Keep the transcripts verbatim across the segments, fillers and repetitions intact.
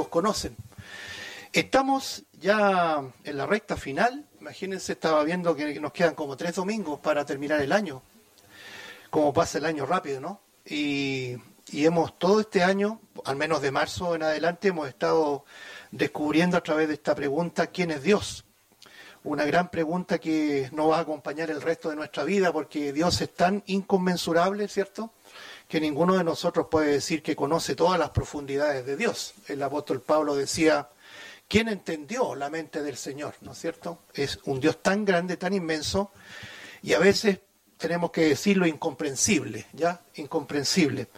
todos conocen. Estamos ya en la recta final. Imagínense, estaba viendo que nos quedan como tres domingos para terminar el año. Como pasa el año rápido, ¿no? Y, y hemos todo este año, al menos de marzo en adelante, hemos estado descubriendo a través de esta pregunta ¿quién es Dios? Una gran pregunta que nos va a acompañar el resto de nuestra vida, porque Dios es tan inconmensurable, ¿cierto?, que ninguno de nosotros puede decir que conoce todas las profundidades de Dios. El apóstol Pablo decía, ¿quién entendió la mente del Señor? ¿No es cierto? Es un Dios tan grande, tan inmenso, y a veces tenemos que decirlo incomprensible, ¿ya? Incomprensible.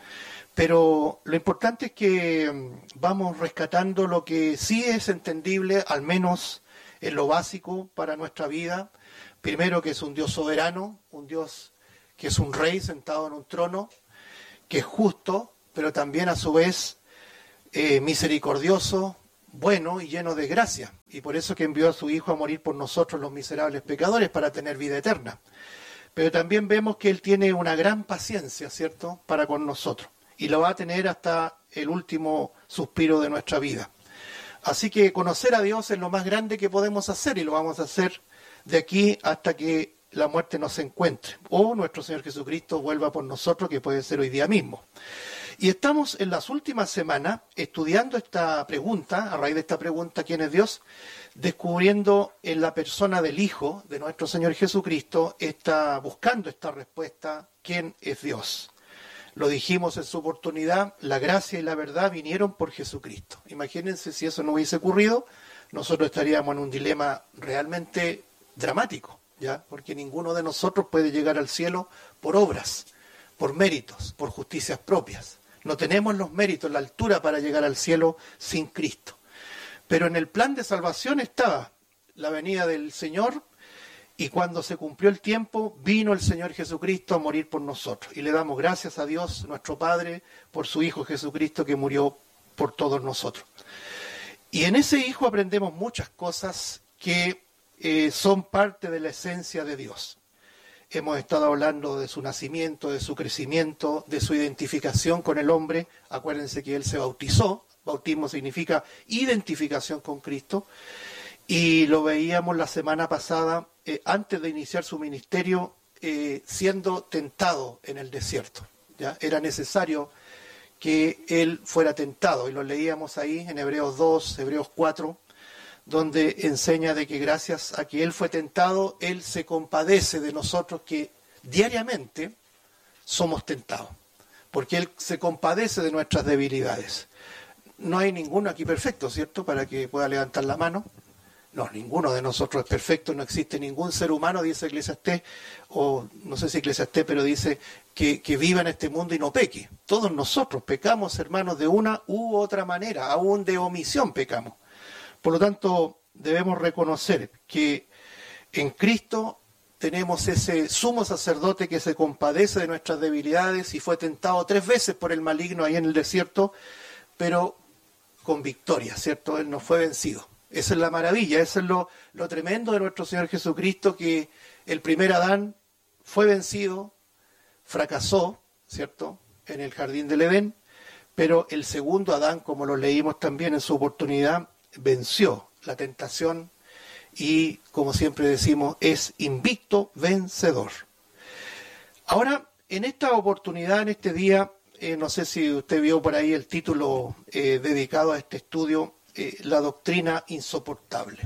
Pero lo importante es que vamos rescatando lo que sí es entendible, al menos en lo básico para nuestra vida. Primero, que es un Dios soberano, un Dios que es un rey sentado en un trono, que es justo, pero también a su vez eh, misericordioso, bueno y lleno de gracia. Y por eso que envió a su Hijo a morir por nosotros los miserables pecadores para tener vida eterna. Pero también vemos que Él tiene una gran paciencia, ¿cierto?, para con nosotros. Y lo va a tener hasta el último suspiro de nuestra vida. Así que conocer a Dios es lo más grande que podemos hacer, y lo vamos a hacer de aquí hasta que la muerte nos encuentre, o nuestro Señor Jesucristo vuelva por nosotros, que puede ser hoy día mismo. Y estamos en las últimas semanas estudiando esta pregunta, a raíz de esta pregunta, ¿quién es Dios?, descubriendo en la persona del Hijo de nuestro Señor Jesucristo, está buscando esta respuesta, ¿quién es Dios? Lo dijimos en su oportunidad, la gracia y la verdad vinieron por Jesucristo. Imagínense si eso no hubiese ocurrido, nosotros estaríamos en un dilema realmente dramático, ¿ya? Porque ninguno de nosotros puede llegar al cielo por obras, por méritos, por justicias propias. No tenemos los méritos, la altura para llegar al cielo sin Cristo. Pero en el plan de salvación estaba la venida del Señor, y cuando se cumplió el tiempo, vino el Señor Jesucristo a morir por nosotros. Y le damos gracias a Dios, nuestro Padre, por su Hijo Jesucristo que murió por todos nosotros. Y en ese Hijo aprendemos muchas cosas que eh, son parte de la esencia de Dios. Hemos estado hablando de su nacimiento, de su crecimiento, de su identificación con el hombre. Acuérdense que Él se bautizó. Bautismo significa identificación con Cristo. Y lo veíamos la semana pasada, eh, antes de iniciar su ministerio, eh, siendo tentado en el desierto, ¿ya? Era necesario que Él fuera tentado. Y lo leíamos ahí en Hebreos dos, Hebreos cuatro, donde enseña de que gracias a que Él fue tentado, Él se compadece de nosotros que diariamente somos tentados. Porque Él se compadece de nuestras debilidades. No hay ninguno aquí perfecto, ¿cierto?, para que pueda levantar la mano. No, ninguno de nosotros es perfecto, no existe ningún ser humano, dice Eclesiastés, o no sé si Eclesiastés, pero dice que, que viva en este mundo y no peque. Todos nosotros pecamos, hermanos, de una u otra manera, aún de omisión pecamos. Por lo tanto, debemos reconocer que en Cristo tenemos ese sumo sacerdote que se compadece de nuestras debilidades y fue tentado tres veces por el maligno ahí en el desierto, pero con victoria, ¿cierto? Él no fue vencido. Esa es la maravilla, eso es lo, lo tremendo de nuestro Señor Jesucristo, que el primer Adán fue vencido, fracasó, ¿cierto?, en el jardín del Edén, pero el segundo Adán, como lo leímos también en su oportunidad, venció la tentación y, como siempre decimos, es invicto vencedor. Ahora, en esta oportunidad, en este día, eh, no sé si usted vio por ahí el título eh, dedicado a este estudio, Eh, la doctrina insoportable.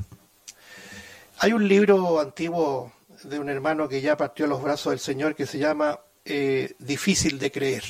Hay un libro antiguo de un hermano que ya partió a los brazos del Señor que se llama eh, Difícil de creer.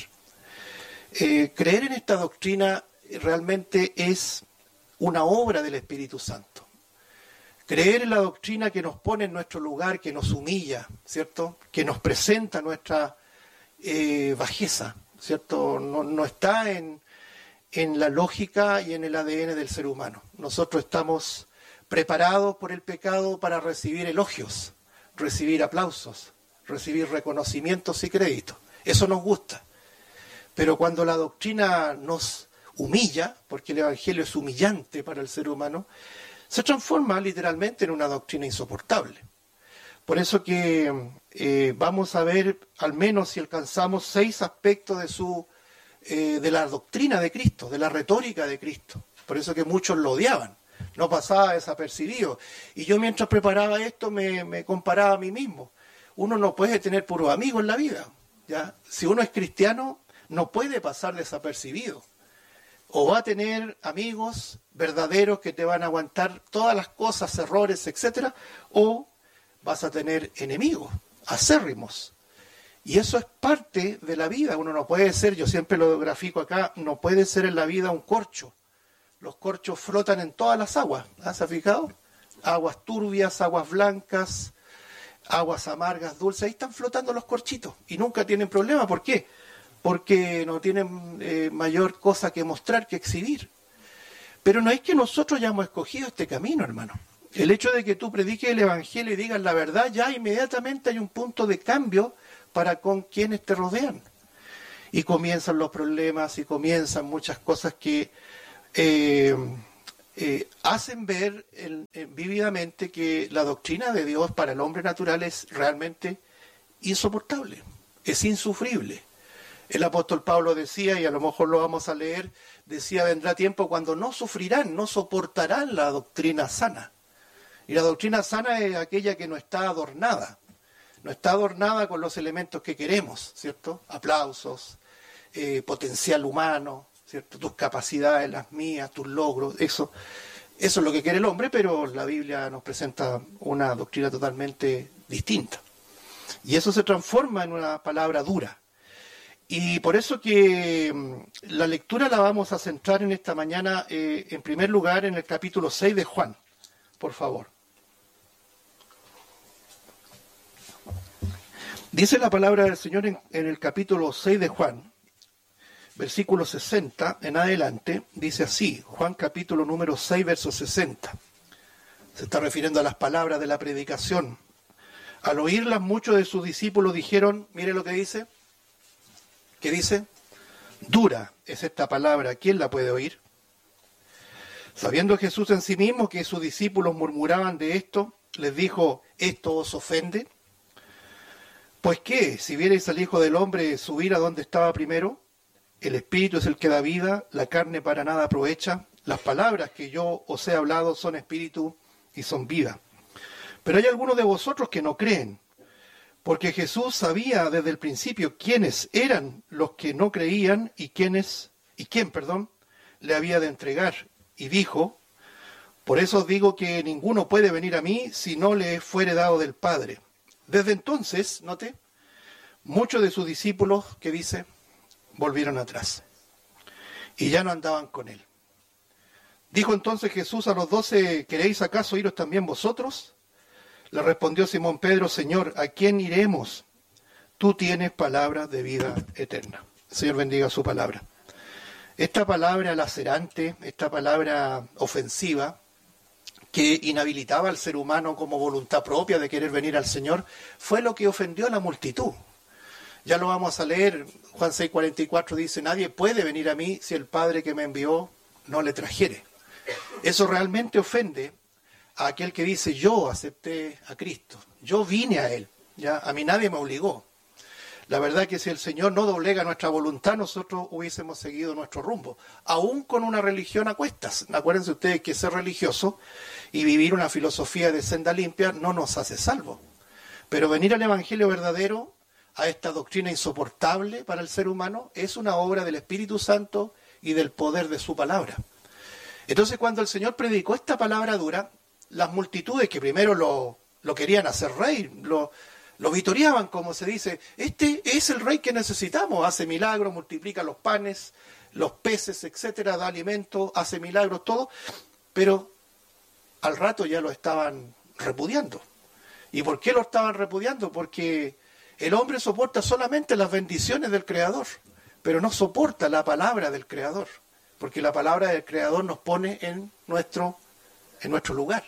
Eh, creer en esta doctrina realmente es una obra del Espíritu Santo. Creer en la doctrina que nos pone en nuestro lugar, que nos humilla, ¿cierto?, que nos presenta nuestra eh, bajeza, ¿cierto? No, no está en en la lógica y en el A D N del ser humano. Nosotros estamos preparados por el pecado para recibir elogios, recibir aplausos, recibir reconocimientos y créditos. Eso nos gusta. Pero cuando la doctrina nos humilla, porque el Evangelio es humillante para el ser humano, se transforma literalmente en una doctrina insoportable. Por eso que eh, vamos a ver, al menos si alcanzamos seis aspectos de su Eh, de la doctrina de Cristo, de la retórica de Cristo. Por eso que muchos lo odiaban. No pasaba desapercibido. Y yo mientras preparaba esto me, me comparaba a mí mismo. Uno no puede tener puros amigos en la vida, ¿ya? Si uno es cristiano, no puede pasar desapercibido. O va a tener amigos verdaderos que te van a aguantar todas las cosas, errores, etcétera, o vas a tener enemigos, acérrimos. Y eso es parte de la vida. Uno no puede ser, yo siempre lo grafico acá, no puede ser en la vida un corcho. Los corchos flotan en todas las aguas, ¿ah? ¿Se ha fijado? Aguas turbias, aguas blancas, aguas amargas, dulces, ahí están flotando los corchitos y nunca tienen problema. ¿Por qué? Porque no tienen eh, mayor cosa que mostrar, que exhibir. Pero no es que nosotros ya hemos escogido este camino, hermano. El hecho de que tú prediques el Evangelio y digas la verdad, ya inmediatamente hay un punto de cambio para con quienes te rodean. Y comienzan los problemas y comienzan muchas cosas que eh, eh, hacen ver el, eh, vívidamente que la doctrina de Dios para el hombre natural es realmente insoportable, es insufrible. El apóstol Pablo decía, y a lo mejor lo vamos a leer, decía, vendrá tiempo cuando no sufrirán, no soportarán la doctrina sana. Y la doctrina sana es aquella que no está adornada, no está adornada con los elementos que queremos, ¿cierto? Aplausos, eh, potencial humano, ¿cierto? Tus capacidades, las mías, tus logros, eso, eso es lo que quiere el hombre, pero la Biblia nos presenta una doctrina totalmente distinta. Y eso se transforma en una palabra dura. Y por eso que la lectura la vamos a centrar en esta mañana, eh, en primer lugar, en el capítulo seis de Juan, por favor. Dice la palabra del Señor en, en el capítulo seis de Juan, versículo sesenta en adelante, dice así, Juan capítulo número seis, verso sesenta. Se está refiriendo a las palabras de la predicación. Al oírlas, muchos de sus discípulos dijeron, mire lo que dice, ¿qué dice? Dura es esta palabra, ¿quién la puede oír? Sabiendo Jesús en sí mismo que sus discípulos murmuraban de esto, les dijo, ¿esto os ofende? Pues qué, si vierais al Hijo del Hombre subir a donde estaba primero, el Espíritu es el que da vida, la carne para nada aprovecha, las palabras que yo os he hablado son espíritu y son vida. Pero hay algunos de vosotros que no creen, porque Jesús sabía desde el principio quiénes eran los que no creían y quiénes, y quién, perdón, le había de entregar, y dijo, por eso os digo que ninguno puede venir a mí si no le fuere dado del Padre. Desde entonces, note, muchos de sus discípulos, que dice, volvieron atrás y ya no andaban con él. Dijo entonces Jesús a los doce, ¿queréis acaso iros también vosotros? Le respondió Simón Pedro, Señor, ¿a quién iremos? Tú tienes palabra de vida eterna. El Señor bendiga su palabra. Esta palabra lacerante, esta palabra ofensiva, que inhabilitaba al ser humano como voluntad propia de querer venir al Señor, fue lo que ofendió a la multitud. Ya lo vamos a leer, Juan seis cuarenta y cuatro dice, nadie puede venir a mí si el Padre que me envió no le trajere. Eso realmente ofende a aquel que dice, yo acepté a Cristo, yo vine a Él, ya a mí nadie me obligó. La verdad que si el Señor no doblega nuestra voluntad, nosotros hubiésemos seguido nuestro rumbo, aún con una religión a cuestas. Acuérdense ustedes que ser religioso y vivir una filosofía de senda limpia no nos hace salvos. Pero venir al Evangelio verdadero, a esta doctrina insoportable para el ser humano, es una obra del Espíritu Santo y del poder de su palabra. Entonces, cuando el Señor predicó esta palabra dura, las multitudes que primero lo, lo querían hacer rey, lo, lo vitoreaban, como se dice, este es el rey que necesitamos, hace milagros, multiplica los panes, los peces, etcétera, da alimento, hace milagros, todo, pero al rato ya lo estaban repudiando. ¿Y por qué lo estaban repudiando? Porque el hombre soporta solamente las bendiciones del Creador, pero no soporta la palabra del Creador, porque la palabra del Creador nos pone en nuestro, en nuestro lugar.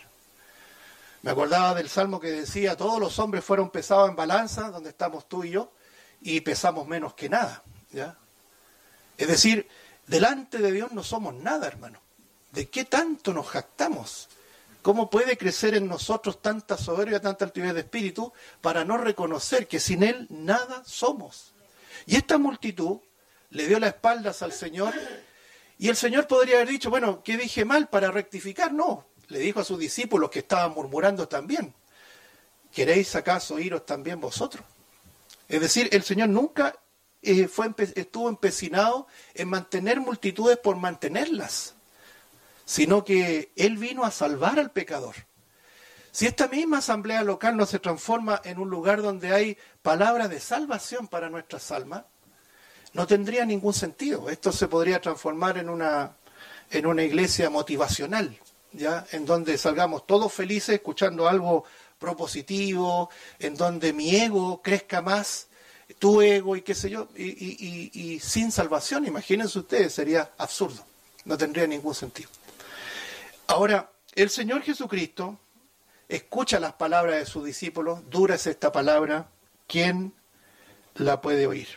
Me acordaba del Salmo que decía, todos los hombres fueron pesados en balanza, donde estamos tú y yo, y pesamos menos que nada, ¿ya? Es decir, delante de Dios no somos nada, hermano. ¿De qué tanto nos jactamos? ¿Cómo puede crecer en nosotros tanta soberbia, tanta altivez de espíritu, para no reconocer que sin Él nada somos? Y esta multitud le dio las espaldas al Señor Y el Señor podría haber dicho, bueno, ¿qué dije mal para rectificar? No, le dijo a sus discípulos que estaban murmurando también, ¿queréis acaso iros también vosotros? Es decir, el Señor nunca eh, fue, estuvo empecinado en mantener multitudes por mantenerlas, sino que Él vino a salvar al pecador. Si esta misma asamblea local no se transforma en un lugar donde hay palabras de salvación para nuestras almas, no tendría ningún sentido. Esto se podría transformar en una, en una iglesia motivacional, ¿ya? En donde salgamos todos felices escuchando algo propositivo, en donde mi ego crezca más, tu ego y qué sé yo, y, y, y, y sin salvación, imagínense ustedes, sería absurdo, no tendría ningún sentido. Ahora, el Señor Jesucristo escucha las palabras de sus discípulos, dura es esta palabra, ¿quién la puede oír?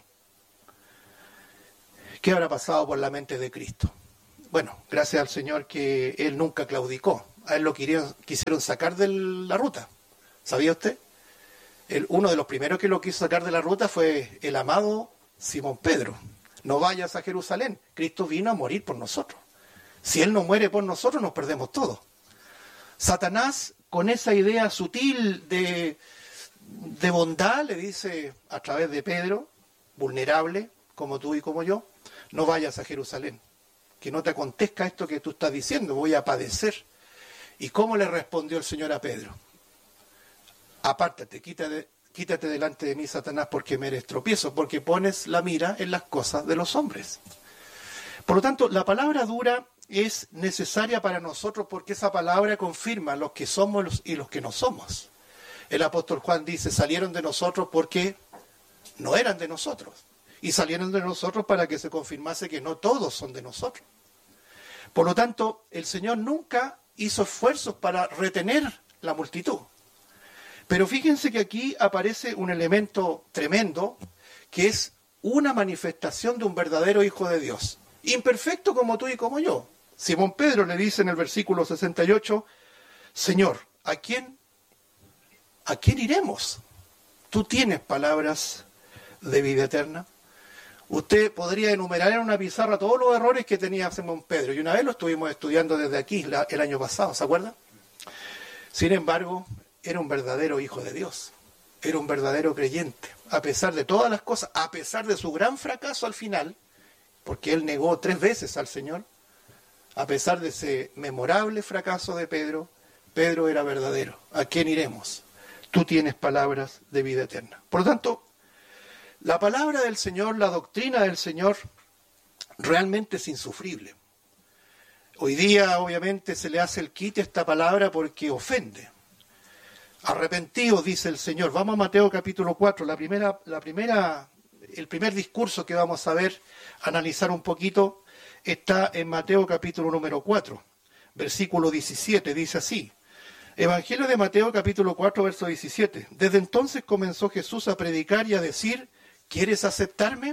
¿Qué habrá pasado por la mente de Cristo? Bueno, gracias al Señor que Él nunca claudicó, a Él lo quisieron, quisieron sacar de la ruta, ¿sabía usted? El, uno de los primeros que lo quiso sacar de la ruta fue el amado Simón Pedro. No vayas a Jerusalén, Cristo vino a morir por nosotros. Si Él no muere por nosotros, nos perdemos todo. Satanás, con esa idea sutil de, de bondad, le dice a través de Pedro, vulnerable, como tú y como yo, no vayas a Jerusalén, que no te acontezca esto que tú estás diciendo, voy a padecer. ¿Y cómo le respondió el Señor a Pedro? Apártate, quítate, quítate delante de mí, Satanás, porque me eres tropiezo, porque pones la mira en las cosas de los hombres. Por lo tanto, la palabra dura es necesaria para nosotros porque esa palabra confirma los que somos y los que no somos. El apóstol Juan dice, salieron de nosotros porque no eran de nosotros. Y salieron de nosotros para que se confirmase que no todos son de nosotros. Por lo tanto, el Señor nunca hizo esfuerzos para retener la multitud. Pero fíjense que aquí aparece un elemento tremendo, que es una manifestación de un verdadero Hijo de Dios. Imperfecto como tú y como yo. Simón Pedro le dice en el versículo sesenta y ocho, Señor, ¿a quién, a quién iremos? ¿Tú tienes palabras de vida eterna? Usted podría enumerar en una pizarra todos los errores que tenía Simón Pedro, y una vez lo estuvimos estudiando desde aquí la, el año pasado, ¿se acuerdan? Sin embargo, era un verdadero hijo de Dios, era un verdadero creyente, a pesar de todas las cosas, a pesar de su gran fracaso al final, porque él negó tres veces al Señor, a pesar de ese memorable fracaso de Pedro, Pedro era verdadero. ¿A quién iremos? Tú tienes palabras de vida eterna. Por lo tanto, la palabra del Señor, la doctrina del Señor, realmente es insufrible. Hoy día, obviamente, se le hace el quite a esta palabra porque ofende. Arrepentidos, dice el Señor. Vamos a Mateo capítulo cuatro, la primera, la primera, el primer discurso que vamos a ver, analizar un poquito, está en Mateo capítulo número cuatro, versículo diecisiete, dice así. Evangelio de Mateo capítulo cuatro, verso diecisiete. Desde entonces comenzó Jesús a predicar y a decir, ¿quieres aceptarme?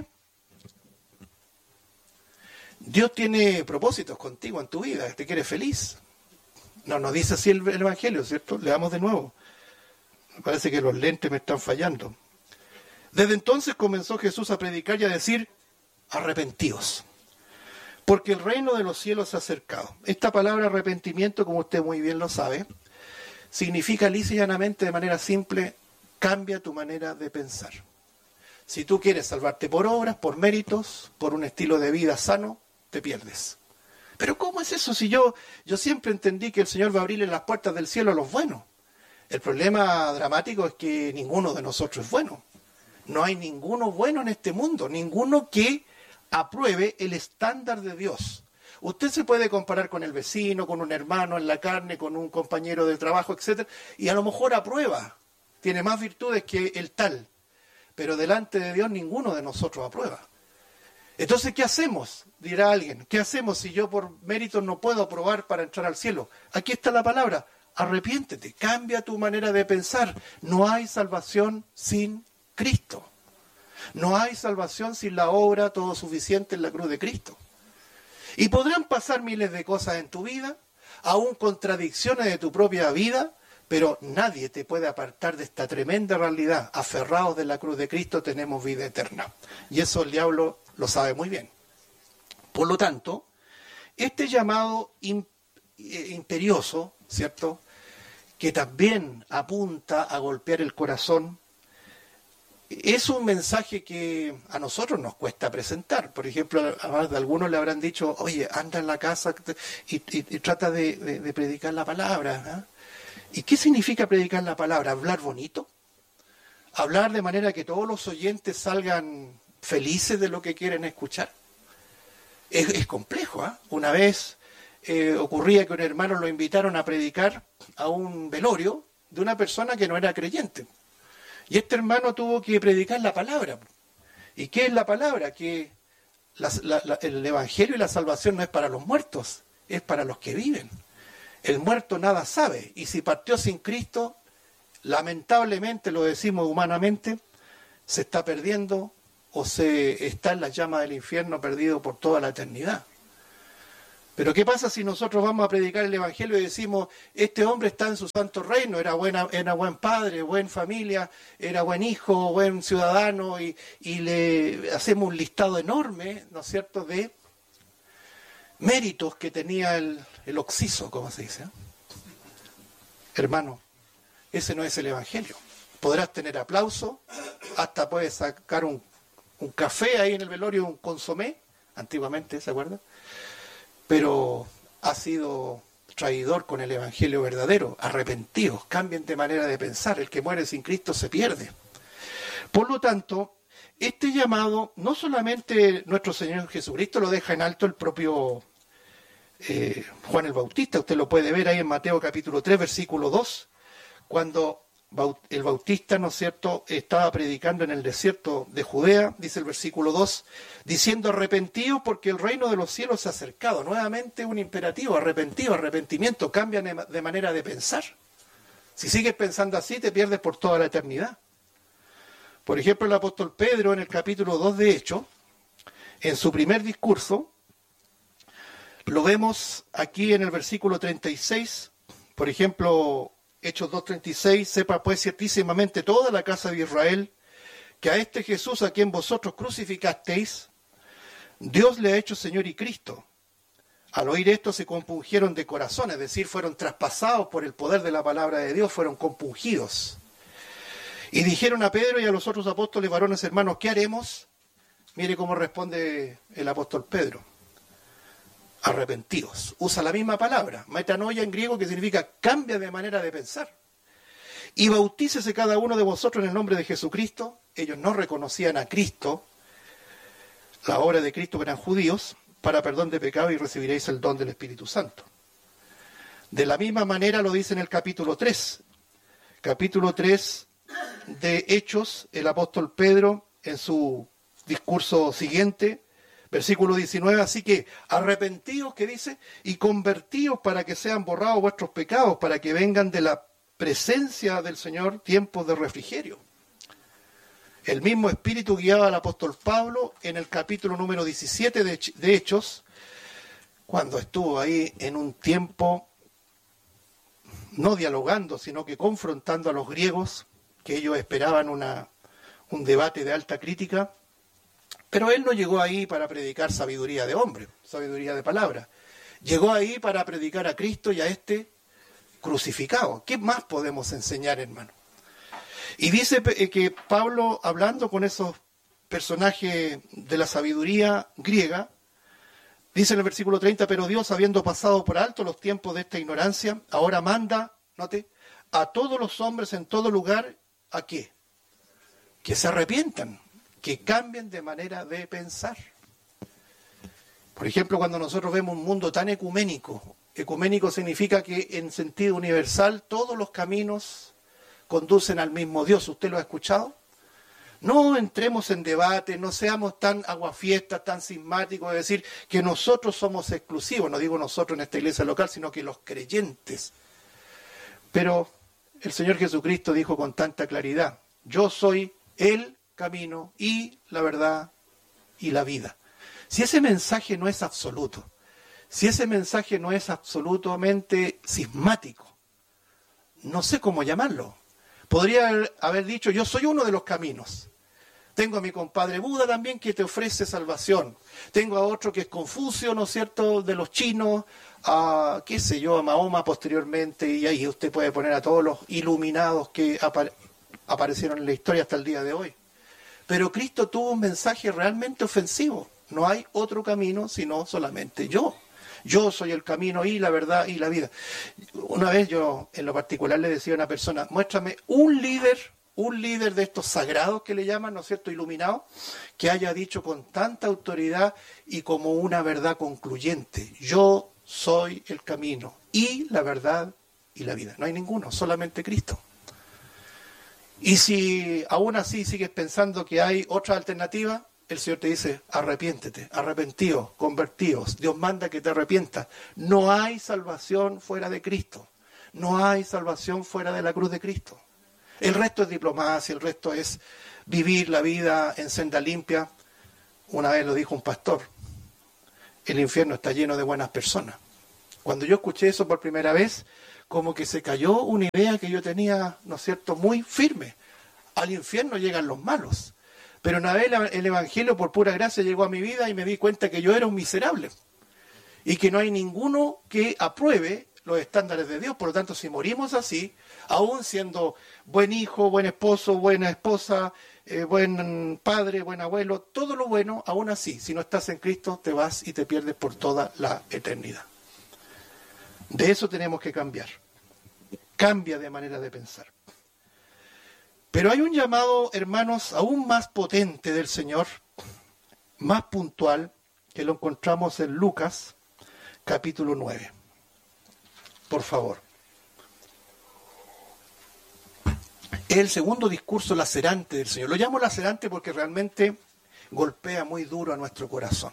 Dios tiene propósitos contigo en tu vida, te quiere feliz. No, nos dice así el, el Evangelio, ¿cierto? Leamos de nuevo. Me parece que los lentes me están fallando. Desde entonces comenzó Jesús a predicar y a decir, arrepentíos, porque el reino de los cielos se ha acercado. Esta palabra arrepentimiento, como usted muy bien lo sabe, significa lisa y llanamente, de manera simple, cambia tu manera de pensar. Si tú quieres salvarte por obras, por méritos, por un estilo de vida sano, te pierdes. Pero ¿cómo es eso? Si yo, yo siempre entendí que el Señor va a abrirle las puertas del cielo a los buenos. El problema dramático es que ninguno de nosotros es bueno. No hay ninguno bueno en este mundo, ninguno que apruebe el estándar de Dios. Usted se puede comparar con el vecino, con un hermano en la carne, con un compañero de trabajo, etcétera, y a lo mejor aprueba, tiene más virtudes que el tal, pero delante de Dios ninguno de nosotros aprueba. Entonces, ¿qué hacemos? Dirá alguien, ¿qué hacemos si yo por méritos no puedo aprobar para entrar al cielo? Aquí está la palabra, arrepiéntete, cambia tu manera de pensar. No hay salvación sin Cristo. No hay salvación sin la obra todo suficiente en la cruz de Cristo. Y podrán pasar miles de cosas en tu vida, aún contradicciones de tu propia vida, pero nadie te puede apartar de esta tremenda realidad. Aferrados de la cruz de Cristo tenemos vida eterna. Y eso el diablo lo sabe muy bien. Por lo tanto, Este llamado imperioso, ¿cierto?, que también apunta a golpear el corazón, es un mensaje que a nosotros nos cuesta presentar. Por ejemplo, a más de algunos le habrán dicho, oye, anda en la casa y, y, y trata de, de, de predicar la palabra, ¿eh? ¿Y qué significa predicar la palabra? ¿Hablar bonito? ¿Hablar de manera que todos los oyentes salgan felices de lo que quieren escuchar? Es, es complejo, ¿eh? Una vez eh, ocurría que un hermano lo invitaron a predicar a un velorio de una persona que no era creyente. Y este hermano tuvo que predicar la palabra. ¿Y qué es la palabra? Que la, la, la, el evangelio y la salvación no es para los muertos, es para los que viven. El muerto nada sabe, y si partió sin Cristo, lamentablemente, lo decimos humanamente, se está perdiendo o se está en las llamas del infierno perdido por toda la eternidad. Pero ¿qué pasa si nosotros vamos a predicar el evangelio y decimos, este hombre está en su santo reino, era, buena, era buen padre, buena familia, era buen hijo, buen ciudadano, y, y le hacemos un listado enorme, ¿no es cierto?, de méritos que tenía el, el occiso, como se dice, ¿eh? Hermano, ese no es el evangelio. Podrás tener aplauso, hasta puedes sacar un, un café ahí en el velorio, un consomé, antiguamente, ¿se acuerdan? Pero ha sido traidor con el evangelio verdadero. Arrepentidos, cambien de manera de pensar. El que muere sin Cristo se pierde. Por lo tanto, este llamado, no solamente nuestro Señor Jesucristo lo deja en alto el propio eh, Juan el Bautista. Usted lo puede ver ahí en Mateo capítulo tres, versículo dos, cuando el Bautista, ¿no es cierto?, estaba predicando en el desierto de Judea, dice el versículo dos, diciendo, arrepentidos porque el reino de los cielos se ha acercado. Nuevamente un imperativo, arrepentido, arrepentimiento, cambian de manera de pensar. Si sigues pensando así, te pierdes por toda la eternidad. Por ejemplo, el apóstol Pedro, en el capítulo dos de Hechos, en su primer discurso, lo vemos aquí en el versículo treinta y seis, por ejemplo, Hechos dos treinta y seis, sepa pues ciertísimamente toda la casa de Israel, que a este Jesús a quien vosotros crucificasteis, Dios le ha hecho Señor y Cristo. Al oír esto se compungieron de corazón, es decir, fueron traspasados por el poder de la palabra de Dios, fueron compungidos. Y dijeron a Pedro y a los otros apóstoles, varones hermanos, ¿qué haremos? Mire cómo responde el apóstol Pedro. Arrepentidos. Usa la misma palabra, metanoia en griego, que significa cambia de manera de pensar. Y bautícese cada uno de vosotros en el nombre de Jesucristo. Ellos no reconocían a Cristo, la obra de Cristo, que eran judíos, para perdón de pecado, y recibiréis el don del Espíritu Santo. De la misma manera lo dice en el capítulo tres. Capítulo tres de Hechos, el apóstol Pedro, en su discurso siguiente, versículo diecinueve, así que arrepentíos, que dice, y convertíos para que sean borrados vuestros pecados, para que vengan de la presencia del Señor tiempos de refrigerio. El mismo Espíritu guiaba al apóstol Pablo en el capítulo número diecisiete de, de Hechos, cuando estuvo ahí en un tiempo, no dialogando, sino que confrontando a los griegos, que ellos esperaban una, un debate de alta crítica. Pero él no llegó ahí para predicar sabiduría de hombre, sabiduría de palabra. Llegó ahí para predicar a Cristo y a este crucificado. ¿Qué más podemos enseñar, hermano? Y dice que Pablo, hablando con esos personajes de la sabiduría griega, dice en el versículo treinta, pero Dios, habiendo pasado por alto los tiempos de esta ignorancia, ahora manda, note, a todos los hombres en todo lugar, ¿a qué? Que se arrepientan, que cambien de manera de pensar. Por ejemplo, cuando nosotros vemos un mundo tan ecuménico, ecuménico significa que en sentido universal todos los caminos conducen al mismo Dios. ¿Usted lo ha escuchado? No entremos en debate, no seamos tan aguafiestas, tan sismáticos de decir que nosotros somos exclusivos. No digo nosotros en esta iglesia local, sino que los creyentes. Pero el Señor Jesucristo dijo con tanta claridad, yo soy el camino y la verdad y la vida. Si ese mensaje no es absoluto, si ese mensaje no es absolutamente sismático, no sé cómo llamarlo. Podría haber, haber dicho, yo soy uno de los caminos, Tengo a mi compadre Buda también que te ofrece salvación. Tengo a otro que es Confucio, ¿no es cierto?, de los chinos, a, qué sé yo, a Mahoma posteriormente, y ahí usted puede poner a todos los iluminados que apare- aparecieron en la historia hasta el día de hoy. Pero Cristo tuvo un mensaje realmente ofensivo. No hay otro camino sino solamente yo. Yo soy el camino y la verdad y la vida. Una vez yo, en lo particular, le decía a una persona, muéstrame un líder, un líder de estos sagrados que le llaman, ¿no es cierto?, iluminados, que haya dicho con tanta autoridad y como una verdad concluyente, yo soy el camino y la verdad y la vida. No hay ninguno, solamente Cristo. Y si aún así sigues pensando que hay otra alternativa, el Señor te dice, arrepiéntete, arrepentidos, convertidos. Dios manda que te arrepientas. No hay salvación fuera de Cristo. No hay salvación fuera de la cruz de Cristo. El resto es diplomacia, el resto es vivir la vida en senda limpia. Una vez lo dijo un pastor, el infierno está lleno de buenas personas. Cuando yo escuché eso por primera vez, como que se cayó una idea que yo tenía, ¿no es cierto?, muy firme. Al infierno llegan los malos. Pero una vez el Evangelio, por pura gracia, llegó a mi vida y me di cuenta que yo era un miserable. Y que no hay ninguno que apruebe los estándares de Dios. Por lo tanto, si morimos así, aún siendo buen hijo, buen esposo, buena esposa, eh, buen padre, buen abuelo, todo lo bueno, aún así, si no estás en Cristo, te vas y te pierdes por toda la eternidad. De eso tenemos que cambiar. Cambia de manera de pensar. Pero hay un llamado, hermanos, aún más potente del Señor, más puntual, que lo encontramos en Lucas, capítulo nueve. Por favor. Es el segundo discurso lacerante del Señor. Lo llamo lacerante porque realmente golpea muy duro a nuestro corazón.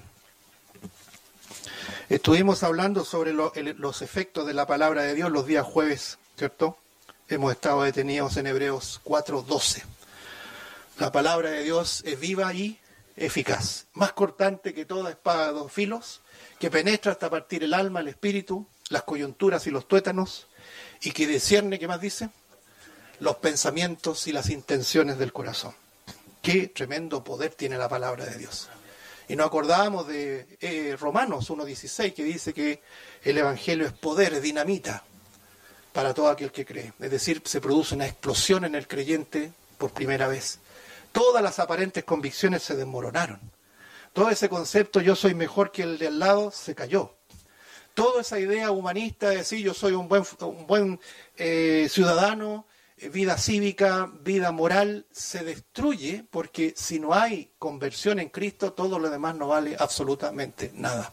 Estuvimos hablando sobre lo, el, los efectos de la palabra de Dios los días jueves, ¿cierto? Hemos estado detenidos en Hebreos cuatro doce. La palabra de Dios es viva y eficaz, más cortante que toda espada de dos filos, que penetra hasta partir el alma, el espíritu, las coyunturas y los tuétanos, y que discierne, ¿qué más dice?, los pensamientos y las intenciones del corazón. Qué tremendo poder tiene la palabra de Dios. Y nos acordábamos de eh, Romanos uno dieciséis, que dice que el Evangelio es poder, es dinamita para todo aquel que cree. Es decir, se produce una explosión en el creyente por primera vez. Todas las aparentes convicciones se desmoronaron. Todo ese concepto, yo soy mejor que el de al lado, se cayó. Toda esa idea humanista de decir yo soy un buen, un buen eh, ciudadano, vida cívica, vida moral, se destruye porque si no hay conversión en Cristo, todo lo demás no vale absolutamente nada.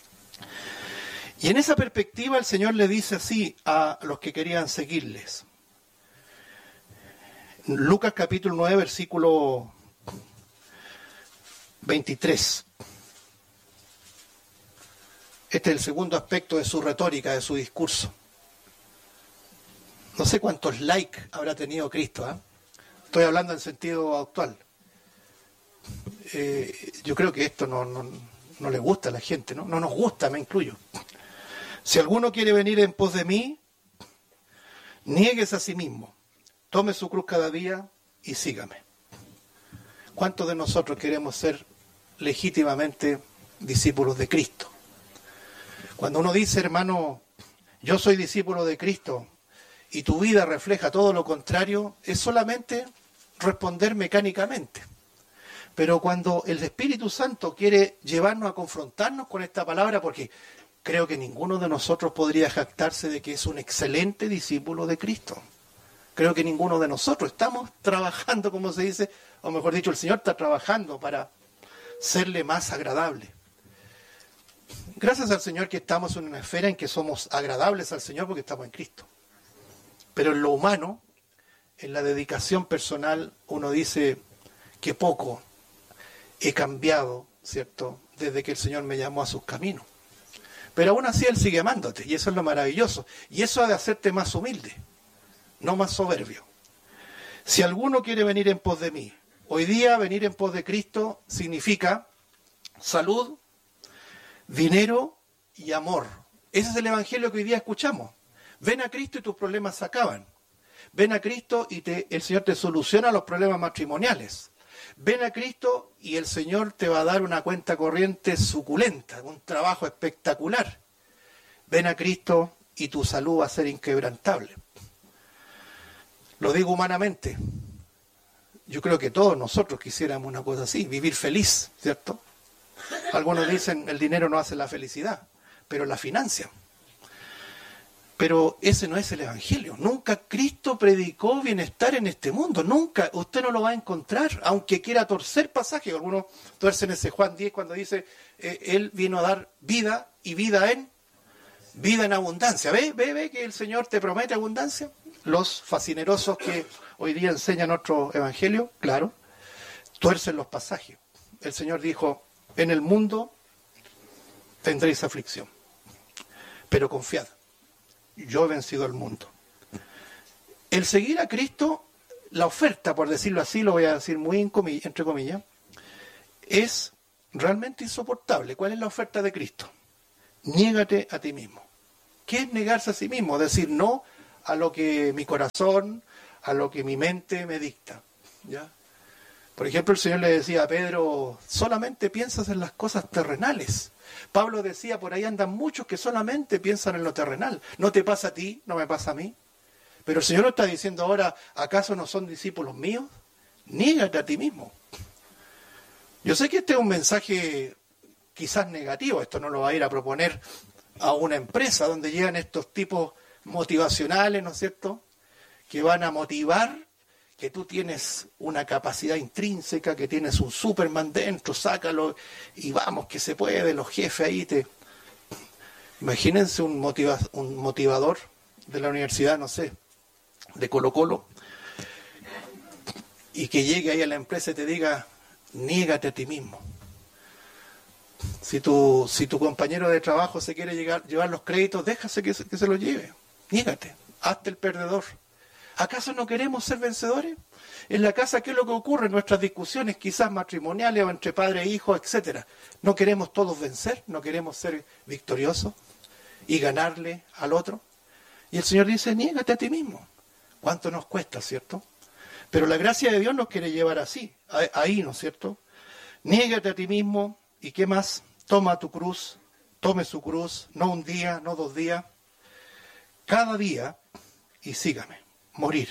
Y en esa perspectiva el Señor le dice así a los que querían seguirles. Lucas capítulo nueve, versículo veintitrés. Este es el segundo aspecto de su retórica, de su discurso. No sé cuántos likes habrá tenido Cristo, ¿eh? Estoy hablando en sentido actual. Eh, yo creo que esto no, no, no le gusta a la gente, ¿no? No nos gusta, me incluyo. Si alguno quiere venir en pos de mí, niéguese a sí mismo, tome su cruz cada día y sígame. ¿Cuántos de nosotros queremos ser legítimamente discípulos de Cristo? Cuando uno dice, hermano, yo soy discípulo de Cristo, y tu vida refleja todo lo contrario, es solamente responder mecánicamente. Pero cuando el Espíritu Santo quiere llevarnos a confrontarnos con esta palabra, porque creo que ninguno de nosotros podría jactarse de que es un excelente discípulo de Cristo. Creo que ninguno de nosotros estamos trabajando, como se dice, o mejor dicho, el Señor está trabajando para serle más agradable. Gracias al Señor que estamos en una esfera en que somos agradables al Señor porque estamos en Cristo. Pero en lo humano, en la dedicación personal, uno dice que poco he cambiado, ¿cierto?, desde que el Señor me llamó a sus caminos. Pero aún así Él sigue amándote, y eso es lo maravilloso. Y eso ha de hacerte más humilde, no más soberbio. Si alguno quiere venir en pos de mí, hoy día venir en pos de Cristo significa salud, dinero y amor. Ese es el evangelio que hoy día escuchamos. Ven a Cristo y tus problemas se acaban. Ven a Cristo y te, el Señor te soluciona los problemas matrimoniales. Ven a Cristo y el Señor te va a dar una cuenta corriente suculenta, un trabajo espectacular. Ven a Cristo y tu salud va a ser inquebrantable. Lo digo humanamente. Yo creo que todos nosotros quisiéramos una cosa así, vivir feliz, ¿cierto? Algunos dicen el dinero no hace la felicidad, pero la financia. Pero ese no es el Evangelio. Nunca Cristo predicó bienestar en este mundo. Nunca. Usted no lo va a encontrar, aunque quiera torcer pasajes. Algunos tuercen ese Juan diez cuando dice, eh, Él vino a dar vida y vida en vida en abundancia. ¿Ve? ¿Ve? ¿Ve que el Señor te promete abundancia? Los fascinerosos que hoy día enseñan otro Evangelio, claro, tuercen los pasajes. El Señor dijo, en el mundo tendréis aflicción, pero confiad. Yo he vencido al mundo. El seguir a Cristo, la oferta, por decirlo así, lo voy a decir muy entre comillas, es realmente insoportable. ¿Cuál es la oferta de Cristo? Niégate a ti mismo. ¿Qué es negarse a sí mismo? Decir no a lo que mi corazón, a lo que mi mente me dicta. ¿Ya? Por ejemplo, el Señor le decía a Pedro, solamente piensas en las cosas terrenales. Pablo decía, por ahí andan muchos que solamente piensan en lo terrenal. No te pasa a ti, no me pasa a mí. Pero el Señor lo está diciendo ahora, ¿acaso no son discípulos míos? Niégate a ti mismo. Yo sé que este es un mensaje quizás negativo, esto no lo va a ir a proponer a una empresa donde llegan estos tipos motivacionales, ¿no es cierto?, que van a motivar que tú tienes una capacidad intrínseca, que tienes un Superman dentro, sácalo y vamos, que se puede, los jefes ahí te... Imagínense un, motiva, un motivador de la universidad, no sé, de Colo Colo, y que llegue ahí a la empresa y te diga, niégate a ti mismo. Si tu, si tu compañero de trabajo se quiere llegar, llevar los créditos, déjase que se, que se los lleve. Niégate, hazte el perdedor. ¿Acaso no queremos ser vencedores? En la casa, ¿qué es lo que ocurre en nuestras discusiones, quizás matrimoniales o entre padre e hijo, etcétera? ¿No queremos todos vencer? ¿No queremos ser victoriosos y ganarle al otro? Y el Señor dice, niégate a ti mismo. ¿Cuánto nos cuesta, cierto? Pero la gracia de Dios nos quiere llevar así, ahí, ¿no es cierto? Niégate a ti mismo, ¿y qué más? Toma tu cruz, tome su cruz, no un día, no dos días, cada día, y sígame. Morir.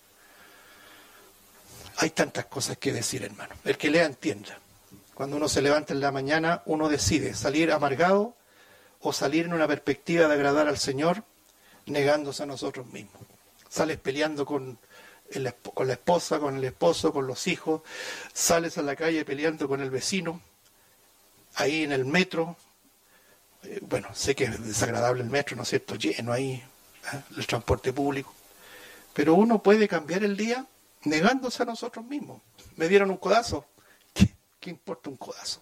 Hay tantas cosas que decir, hermano. El que lea entienda. Cuando uno se levanta en la mañana, uno decide salir amargado o salir en una perspectiva de agradar al Señor, negándose a nosotros mismos. Sales peleando con, el, con la esposa, con el esposo, con los hijos. Sales a la calle peleando con el vecino. Ahí en el metro. Eh, bueno, sé que es desagradable el metro, ¿no es cierto? Lleno ahí, ¿eh? El transporte público. Pero uno puede cambiar el día negándose a nosotros mismos. Me dieron un codazo. ¿Qué, qué importa un codazo?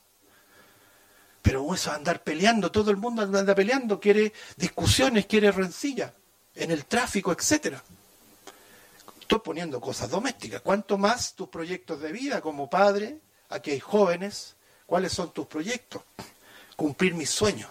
Pero eso, andar peleando, todo el mundo anda peleando, quiere discusiones, quiere rencilla, en el tráfico, etcétera. Estoy poniendo cosas domésticas. ¿Cuánto más tus proyectos de vida como padre? Aquí hay jóvenes. ¿Cuáles son tus proyectos? Cumplir mis sueños.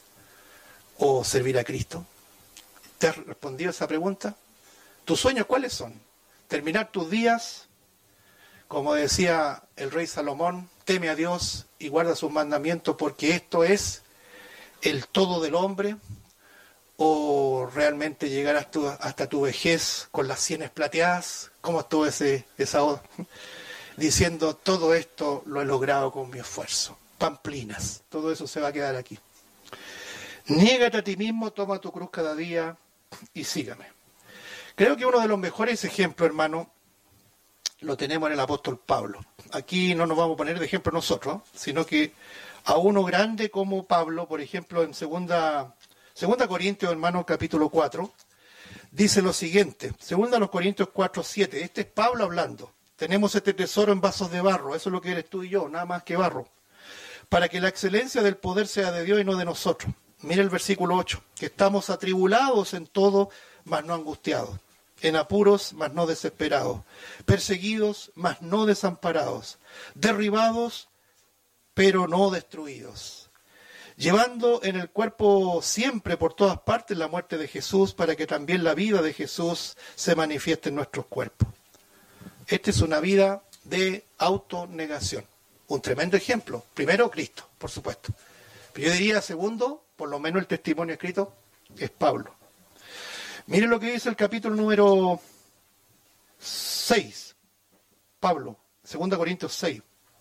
¿O servir a Cristo? ¿Te has respondido a esa pregunta? ¿Tus sueños cuáles son? Terminar tus días, como decía el rey Salomón, teme a Dios y guarda sus mandamientos porque esto es el todo del hombre, o realmente llegar hasta, hasta tu vejez con las sienes plateadas, como estuvo ese, esa oda, diciendo todo esto lo he logrado con mi esfuerzo. Pamplinas, todo eso se va a quedar aquí. Niégate a ti mismo, toma tu cruz cada día y sígame. Creo que uno de los mejores ejemplos, hermano, lo tenemos en el apóstol Pablo. Aquí no nos vamos a poner de ejemplo nosotros, sino que a uno grande como Pablo, por ejemplo, en segunda, segunda Corintios, hermano, capítulo cuatro, dice lo siguiente, segunda los Corintios cuatro, siete, este es Pablo hablando. Tenemos este tesoro en vasos de barro, eso es lo que eres tú y yo, nada más que barro, para que la excelencia del poder sea de Dios y no de nosotros. Mira el versículo ocho, que estamos atribulados en todo, mas no angustiados, en apuros, mas no desesperados, perseguidos, mas no desamparados, derribados, pero no destruidos, llevando en el cuerpo siempre por todas partes la muerte de Jesús, para que también la vida de Jesús se manifieste en nuestros cuerpos. Esta es una vida de autonegación. Un tremendo ejemplo. Primero, Cristo, por supuesto. Pero yo diría, segundo, por lo menos el testimonio escrito, es Pablo. Miren lo que dice el capítulo número seis. Pablo, segunda Corintios seis.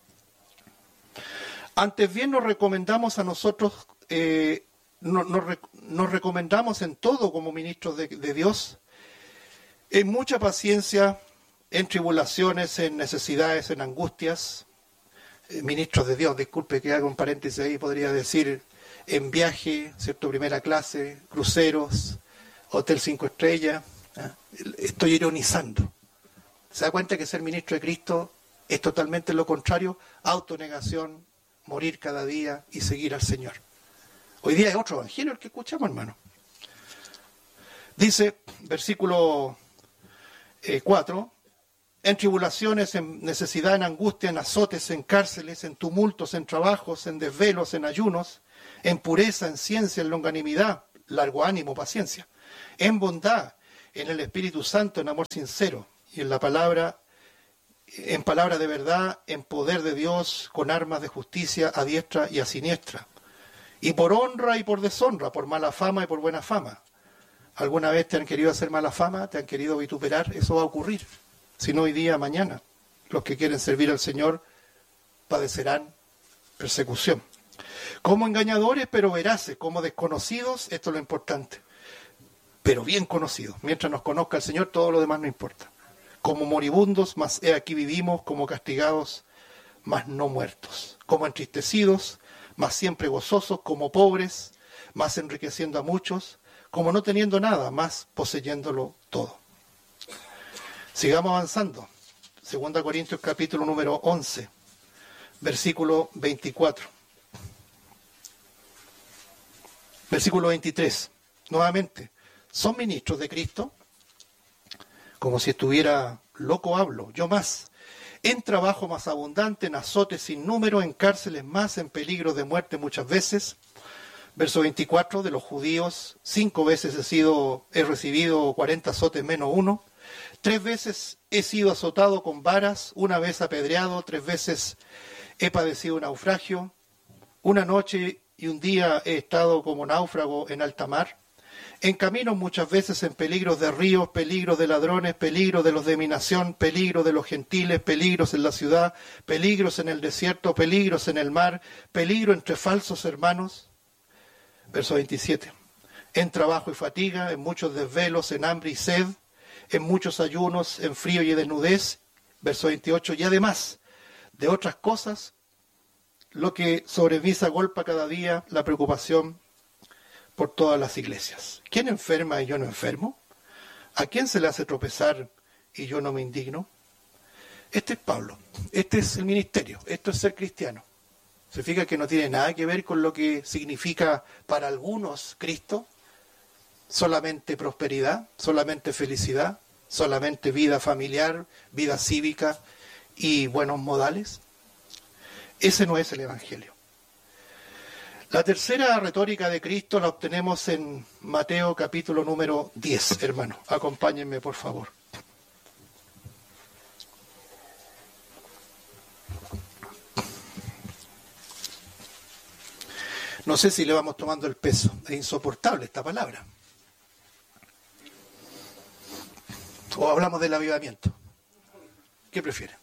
Antes bien nos recomendamos a nosotros, eh, no, nos, nos recomendamos en todo como ministros de, de Dios, en mucha paciencia, en tribulaciones, en necesidades, en angustias, eh, ministros de Dios, disculpe que haga un paréntesis ahí, podría decir en viaje, ¿cierto? Primera clase, cruceros, hotel cinco estrellas, ¿eh? Estoy ironizando. ¿Se da cuenta que ser ministro de Cristo es totalmente lo contrario? Autonegación, morir cada día y seguir al Señor. Hoy día es otro evangelio el que escuchamos, hermano. Dice, versículo eh, cuatro, en tribulaciones, en necesidad, en angustia, en azotes, en cárceles, en tumultos, en trabajos, en desvelos, en ayunos, en pureza, en ciencia, en longanimidad, largo ánimo, paciencia, en bondad, en el Espíritu Santo, en amor sincero, y en la palabra, en palabra de verdad, en poder de Dios, con armas de justicia a diestra y a siniestra, y por honra y por deshonra, por mala fama y por buena fama. ¿Alguna vez te han querido hacer mala fama? ¿Te han querido vituperar? Eso va a ocurrir. Si no hoy día, mañana. Los que quieren servir al Señor padecerán persecución. Como engañadores, pero veraces, como desconocidos, esto es lo importante, pero bien conocidos. Mientras nos conozca el Señor, todo lo demás no importa. Como moribundos, mas he aquí vivimos, como castigados, mas no muertos. Como entristecidos, mas siempre gozosos, como pobres, mas enriqueciendo a muchos, como no teniendo nada, mas poseyéndolo todo. Sigamos avanzando. Segunda Corintios capítulo número once, versículo veinticuatro. Versículo veintitrés. Nuevamente, ¿son ministros de Cristo? Como si estuviera loco hablo, yo más. En trabajo más abundante, en azotes sin número, en cárceles más, en peligro de muerte muchas veces. Verso veinticuatro, de los judíos, cinco veces he sido, he recibido cuarenta azotes menos uno. Tres veces he sido azotado con varas, una vez apedreado, tres veces he padecido naufragio. Una noche y un día he estado como náufrago en alta mar. En caminos muchas veces en peligros de ríos, peligros de ladrones, peligros de los de mi nación, peligros de los gentiles, peligros en la ciudad, peligros en el desierto, peligros en el mar, peligro entre falsos hermanos. Verso veintisiete. En trabajo y fatiga, en muchos desvelos, en hambre y sed, en muchos ayunos, en frío y desnudez. Verso veintiocho. Y además de otras cosas, lo que sobre mí se agolpa cada día, la preocupación por todas las iglesias. ¿Quién enferma y yo no enfermo? ¿A quién se le hace tropezar y yo no me indigno? Este es Pablo, este es el ministerio, esto es ser cristiano. Se fija que no tiene nada que ver con lo que significa para algunos Cristo, solamente prosperidad, solamente felicidad, solamente vida familiar, vida cívica y buenos modales. Ese no es el Evangelio. La tercera retórica de Cristo la obtenemos en Mateo capítulo número diez, hermano. Acompáñenme, por favor. No sé si le vamos tomando el peso. Es insoportable esta palabra. O hablamos del avivamiento. ¿Qué prefiere?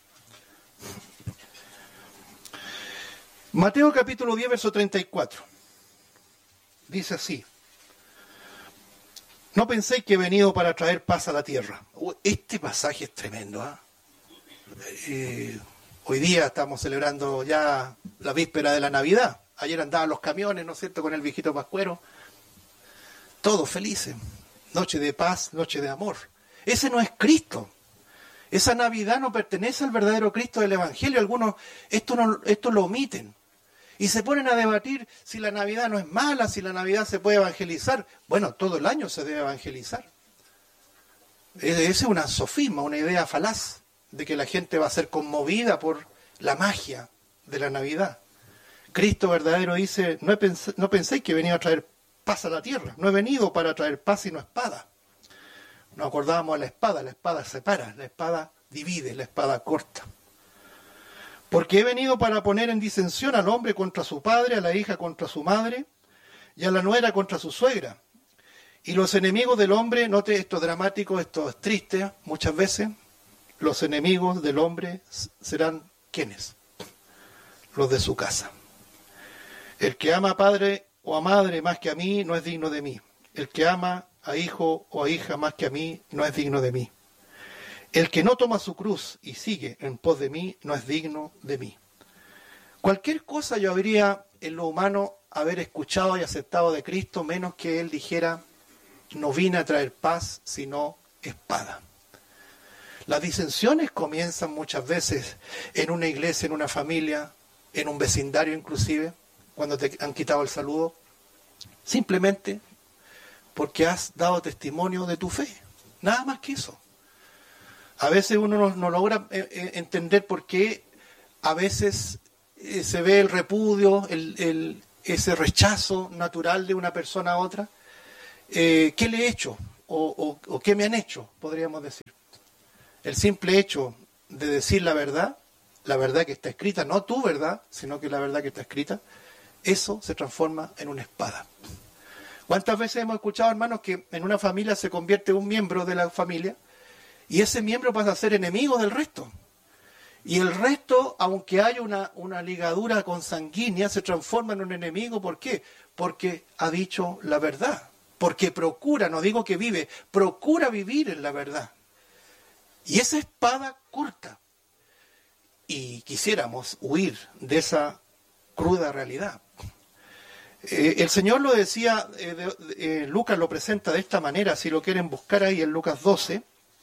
Mateo capítulo diez, verso treinta y cuatro. Dice así. No penséis que he venido para traer paz a la tierra. Este pasaje es tremendo. ¿eh? Eh, hoy día estamos celebrando ya la víspera de la Navidad. Ayer andaban los camiones, ¿no es cierto?, con el viejito pascuero. Todos felices. Noche de paz, noche de amor. Ese no es Cristo. Esa Navidad no pertenece al verdadero Cristo del Evangelio. Algunos esto, no, esto lo omiten. Y se ponen a debatir si la Navidad no es mala, si la Navidad se puede evangelizar. Bueno, todo el año se debe evangelizar. Esa es una sofisma, una idea falaz de que la gente va a ser conmovida por la magia de la Navidad. Cristo verdadero dice, no, he pens- no penséis que he venido a traer paz a la tierra. No he venido para traer paz sino espada. Nos acordábamos de la espada, la espada separa, la espada divide, la espada corta. Porque he venido para poner en disensión al hombre contra su padre, a la hija contra su madre, y a la nuera contra su suegra. Y los enemigos del hombre, note esto es dramático, esto es triste, muchas veces, los enemigos del hombre serán ¿quiénes? Los de su casa. El que ama a padre o a madre más que a mí no es digno de mí. El que ama a hijo o a hija más que a mí no es digno de mí. El que no toma su cruz y sigue en pos de mí no es digno de mí. Cualquier cosa yo habría en lo humano haber escuchado y aceptado de Cristo, menos que Él dijera, no vine a traer paz, sino espada. Las disensiones comienzan muchas veces en una iglesia, en una familia, en un vecindario inclusive, cuando te han quitado el saludo, simplemente porque has dado testimonio de tu fe. Nada más que eso. A veces uno no, no logra eh, entender por qué a veces eh, se ve el repudio, el, el, ese rechazo natural de una persona a otra. Eh, ¿Qué le he hecho? O, o, o ¿qué me han hecho? Podríamos decir. El simple hecho de decir la verdad, la verdad que está escrita, no tu verdad, sino que la verdad que está escrita, eso se transforma en una espada. ¿Cuántas veces hemos escuchado, hermanos, que en una familia se convierte un miembro de la familia y ese miembro pasa a ser enemigo del resto? Y el resto, aunque haya una, una ligadura consanguínea, se transforma en un enemigo. ¿Por qué? Porque ha dicho la verdad. Porque procura, no digo que vive, procura vivir en la verdad. Y esa espada corta. Y quisiéramos huir de esa cruda realidad. Eh, el Señor lo decía, eh, de, eh, Lucas lo presenta de esta manera, si lo quieren buscar ahí en Lucas doce.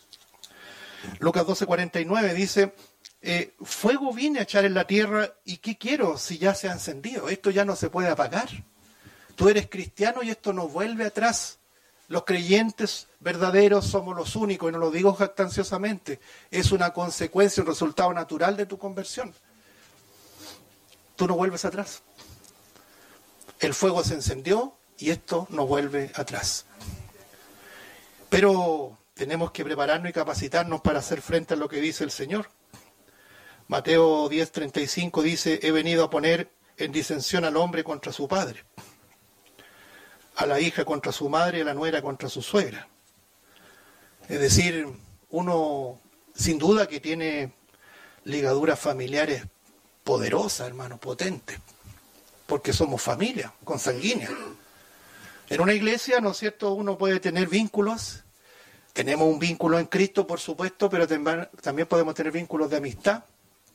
Lucas doce, cuarenta y nueve dice, eh, fuego vine a echar en la tierra y ¿qué quiero si ya se ha encendido? Esto ya no se puede apagar. Tú eres cristiano y esto no vuelve atrás. Los creyentes verdaderos somos los únicos, y no lo digo jactanciosamente, es una consecuencia, un resultado natural de tu conversión. Tú no vuelves atrás. El fuego se encendió y esto no vuelve atrás. Pero tenemos que prepararnos y capacitarnos para hacer frente a lo que dice el Señor. Mateo diez, treinta y cinco dice, he venido a poner en disensión al hombre contra su padre, a la hija contra su madre y a la nuera contra su suegra. Es decir, uno sin duda que tiene ligaduras familiares poderosas, hermano, potentes, porque somos familia, consanguínea. En una iglesia, ¿no es cierto?, uno puede tener vínculos, tenemos un vínculo en Cristo, por supuesto, pero también podemos tener vínculos de amistad,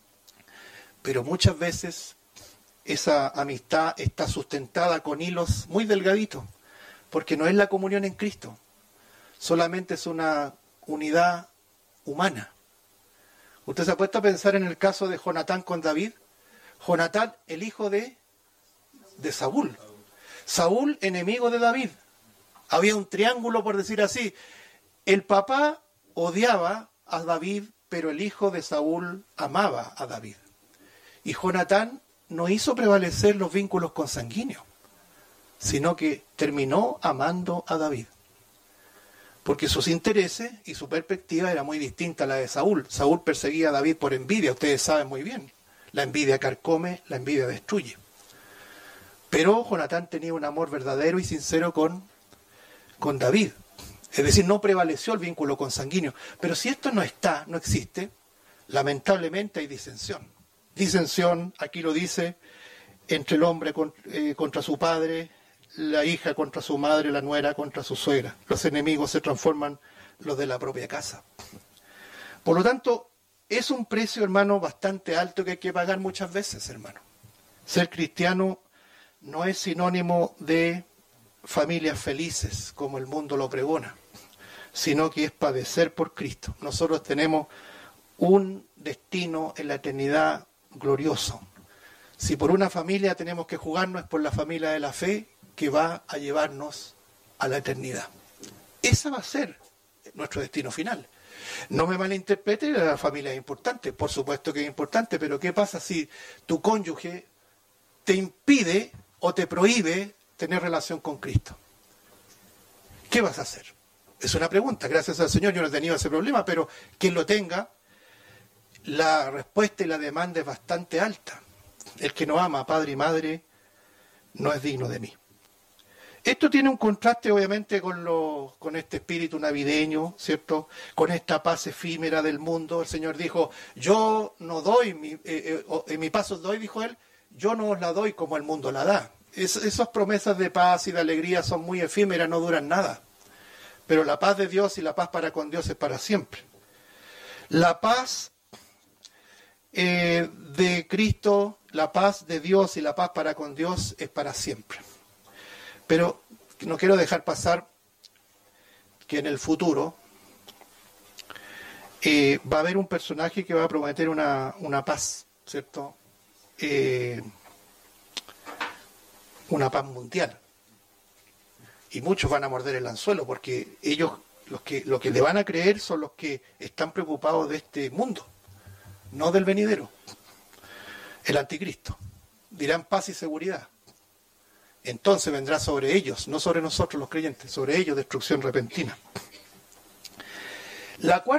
pero muchas veces esa amistad está sustentada con hilos muy delgaditos, porque no es la comunión en Cristo, solamente es una unidad humana. ¿Usted se ha puesto a pensar en el caso de Jonatán con David? Jonatán, el hijo de, de Saúl. Saúl, enemigo de David. Había un triángulo, por decir así. El papá odiaba a David, pero el hijo de Saúl amaba a David. Y Jonatán no hizo prevalecer los vínculos consanguíneos, sino que terminó amando a David. Porque sus intereses y su perspectiva era muy distinta a la de Saúl. Saúl perseguía a David por envidia, ustedes saben muy bien. La envidia carcome, la envidia destruye. Pero Jonatán tenía un amor verdadero y sincero con, con David. Es decir, no prevaleció el vínculo consanguíneo. Pero si esto no está, no existe, lamentablemente hay disensión. Disensión, aquí lo dice, entre el hombre con, eh, contra su padre, la hija contra su madre, la nuera contra su suegra. Los enemigos se transforman los de la propia casa. Por lo tanto, es un precio, hermano, bastante alto que hay que pagar muchas veces, hermano. Ser cristiano no es sinónimo de familias felices, como el mundo lo pregona, sino que es padecer por Cristo. Nosotros tenemos un destino en la eternidad glorioso. Si por una familia tenemos que jugarnos, es por la familia de la fe que va a llevarnos a la eternidad. Ese va a ser nuestro destino final. No me malinterprete, la familia es importante, por supuesto que es importante, pero ¿qué pasa si tu cónyuge te impide o te prohíbe tener relación con Cristo? ¿Qué vas a hacer? Es una pregunta. Gracias al Señor yo no he tenido ese problema, pero quien lo tenga, la respuesta y la demanda es bastante alta. El que no ama a padre y madre no es digno de mí. Esto tiene un contraste obviamente con, lo, con este espíritu navideño, ¿cierto? Con esta paz efímera del mundo. El Señor dijo, yo no doy, mi, eh, eh, en mi paz os doy, dijo Él, yo no os la doy como el mundo la da. Es, esas promesas de paz y de alegría son muy efímeras, no duran nada. Pero la paz de Dios y la paz para con Dios es para siempre. La paz eh, de Cristo, la paz de Dios y la paz para con Dios es para siempre. Pero no quiero dejar pasar que en el futuro eh, va a haber un personaje que va a prometer una, una paz, ¿cierto? Eh, una paz mundial. Y muchos van a morder el anzuelo porque ellos, los que, los que le van a creer son los que están preocupados de este mundo, no del venidero. El anticristo. Dirán paz y seguridad. Entonces vendrá sobre ellos, no sobre nosotros los creyentes, sobre ellos destrucción repentina. La cuarta